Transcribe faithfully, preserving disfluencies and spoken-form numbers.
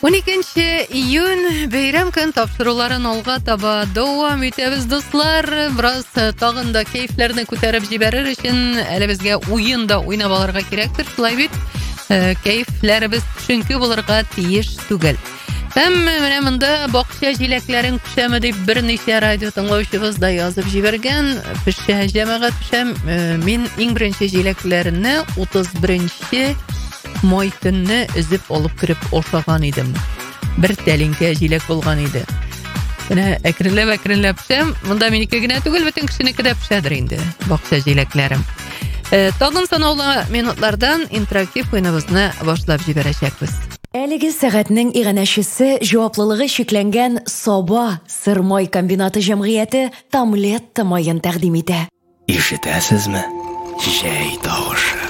он икенче июнь бәйрәм көн тапшыруларын алга таба дәвам итәбез, дуслар. Бераз тагын да кайфларны күтәреп җибәрер өчен әле безгә уен да уйнап алырга кирәктер. Шулай бит, кайфларыбыз төшенке булырга тиеш түгел. Һәм менә монда бакча җиләкләрен пешәме дип берничә радио тыңлаучыбыз да язып җибәргән. Пешә җәмәгать пешәм. Мин иң беренче җиләкләрне утыз беренче май көнне үзеп алып кирип ашаган идем. Бер тәлинкә җиләк булган иде. Менә әкренләп әкренләп пешәм. Монда минеке генә түгел, бөтен кешенеке дә пешәдер инде бакча җиләкләрем. Тагын санаулы минутлардан интерактив уеныбызны башлап җибәрәчәкбез. Әлеге сәгатьнең иганәчесе җаваплылыгы шикләнгән Саба сырмай комбинаты җәмгыяте Тамлет майын тәкъдим итә. Ишетәсезме? Җәй тавышы.